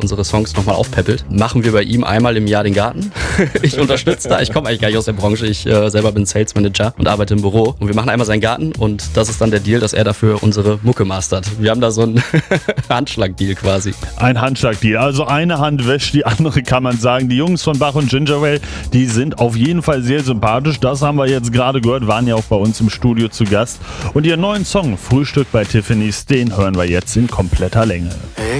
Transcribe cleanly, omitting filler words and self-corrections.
unsere Songs nochmal aufpäppelt, machen wir bei ihm einmal im Jahr den Garten. Ich unterstütze da, ich komme eigentlich gar nicht aus der Branche, ich selber bin Sales Manager und arbeite im Büro. Und wir machen einmal seinen Garten und das ist dann der Deal, dass er dafür unsere Mucke mastert. Wir haben da so einen Handschlag-Deal quasi. Ein Handschlag-Deal, also eine Hand wäscht die andere, kann man sagen. Die Jungs von Bach und Ginger Ale, die sind auf jeden Fall sehr sympathisch. Das haben wir jetzt gerade gehört, waren ja auch bei uns im Studio zu Gast. Und ihren neuen Song, Frühstück bei Tiffany's, den hören wir jetzt in kompletter Länge.